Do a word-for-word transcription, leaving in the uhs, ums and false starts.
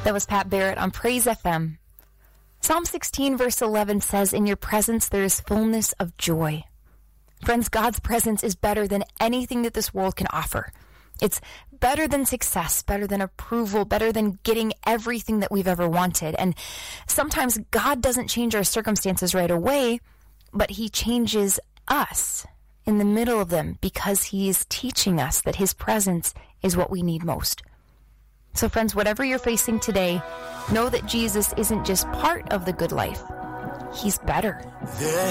That was Pat Barrett on Praise F M. Psalm sixteen verse eleven says, "In your presence there is fullness of joy." Friends, God's presence is better than anything that this world can offer. It's better than success, better than approval, better than getting everything that we've ever wanted. And sometimes God doesn't change our circumstances right away, but he changes us in the middle of them because he's teaching us that his presence is what we need most. So friends, whatever you're facing today, know that Jesus isn't just part of the good life. He's better. The